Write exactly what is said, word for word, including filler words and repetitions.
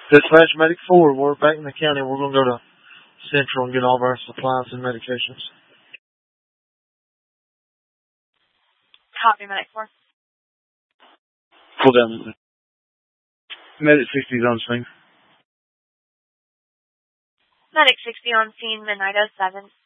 Dispatch Medic four, we're back in the county. We're going to go to Central and get all of our supplies and medications. Copy, Medic four. Pull down. Medic sixty is on scene. Medic sixty on scene, midnight oh seven.